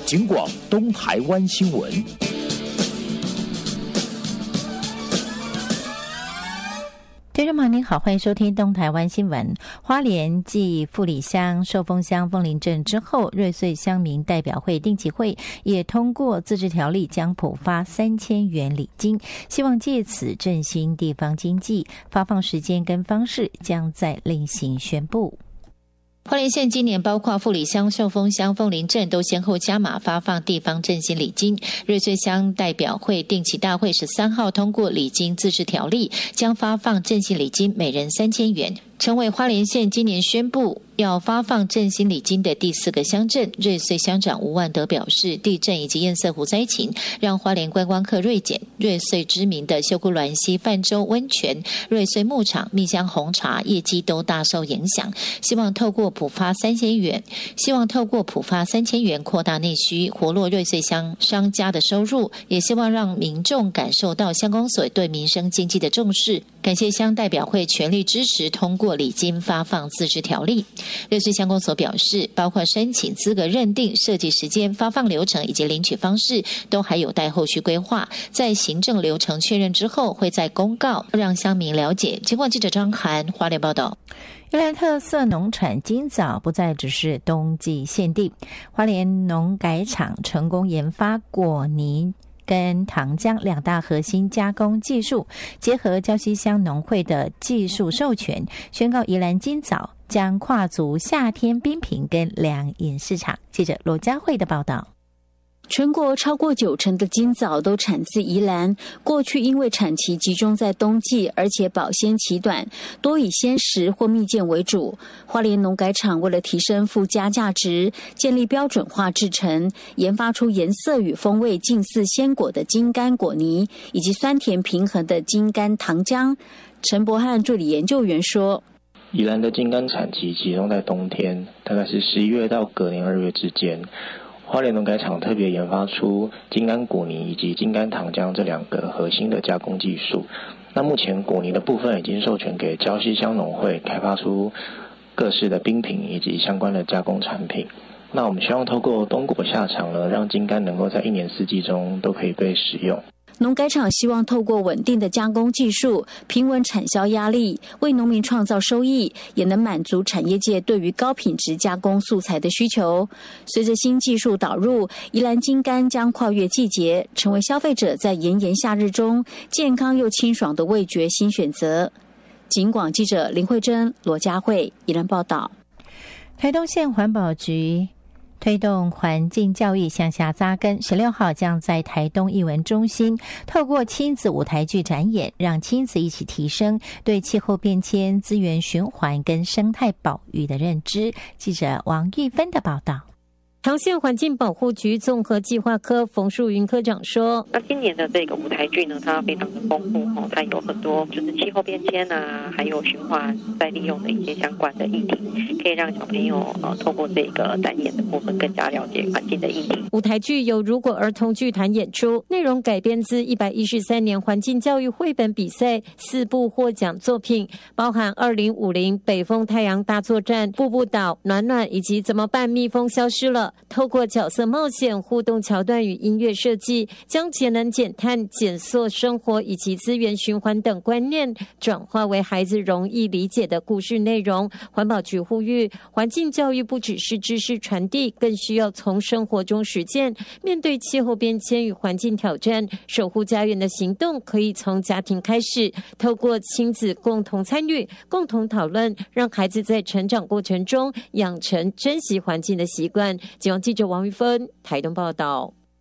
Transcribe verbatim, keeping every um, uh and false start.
警广东台湾新闻。 听众朋友您好，欢迎收听东台湾新闻。花莲继富里乡、寿丰乡、凤林镇之后，瑞穗乡民代表会定期会也通过自治条例，将普发三千元礼金，希望借此振兴地方经济。发放时间跟方式将在另行宣布。花莲县今年包括富里乡、寿丰乡、凤林镇都先后加码发放地方振兴礼金。瑞穗乡代表会定期大会十三号通过礼金自治条例，将发放振兴礼金每人三千元，成为花莲县今年宣布要发放振兴礼金的第四个乡镇。瑞穗乡长吴万德表示，地震以及堰塞湖灾情让花莲观光客锐减，瑞穗知名的秀姑峦溪泛舟温泉、瑞穗牧场、蜜香红茶业绩都大受影响，希望透过普发三千元，希望透过普发三千元扩大内需，活络瑞穗乡商家的收入，也希望让民众感受到乡公所对民生经济的重视。感谢乡代表会全力支持通过礼金发放自治条例。瑞穗乡公所表示，包括申请资格认定、设计时间、发放流程以及领取方式，都还有待后续规划。在行政流程确认之后，会再公告，让乡民了解。经过记者张涵花莲报道。宜兰特色农产金枣不再只是冬季限定，花莲农改场成功研发果泥跟糖浆两大核心加工技术，结合礁溪乡农会的技术授权，宣告宜兰金枣将跨足夏天冰品跟凉饮市场。记者罗佳慧的报道。 全国超过九成的金枣都产自宜兰，过去因为产期集中在冬季，而且保鲜期短，多以鲜食或蜜饯为主。花莲农改场为了提升附加价值，建立标准化制程，研发出颜色与风味近似鲜果的金柑果泥，以及酸甜平衡的金柑糖浆。陈柏翰助理研究员说， 宜兰的金柑产期集中在冬天，大概是十一月到隔年二月之间。花莲农改场特别研发出金柑果泥以及金柑糖浆这两个核心的加工技术。那目前果泥的部分已经授权给礁溪乡农会，开发出各式的冰品以及相关的加工产品。那我们希望透过冬果夏场呢，让金柑能够在一年四季中都可以被使用。 农改场希望透过稳定的加工技术，平稳产销压力，为农民创造收益，也能满足产业界对于高品质加工素材的需求。随着新技术导入，宜兰金柑将跨越季节，成为消费者在炎炎夏日中健康又清爽的味觉新选择。警广记者林慧珍、罗佳慧宜兰报道。 台东县环保局推动环境教育向下扎根，十六号将在台东艺文中心透过亲子舞台剧展演，让亲子一起提升对气候变迁、资源循环跟生态保育的认知。记者王玉芬的报道。 桃县环境保护局综合计划科冯树云科长说， 那今年的这个舞台剧呢，它非常的丰富哦，它有很多就是气候变迁啊，还有循环再利用的一些相关的议题，可以让小朋友呃透过这个展演的部分更加了解环境的议题。 舞台剧由如果儿童剧团演出，内容改编自一百一十三年环境教育绘本比赛四部获奖作品，包含二零五零北风太阳大作战、步步岛、暖暖以及怎么办蜜蜂消失了。透过角色冒险、互动桥段与音乐设计，将节能减碳、减塑生活以及资源循环等观念转化为孩子容易理解的故事内容。环保局呼吁，环境教育不只是知识传递，更需要从生活中实践。面对气候变迁与环境挑战，守护家园的行动可以从家庭开始，透过亲子共同参与、共同讨论，让孩子在成长过程中养成珍惜环境的习惯。记者王玉芬台东报道。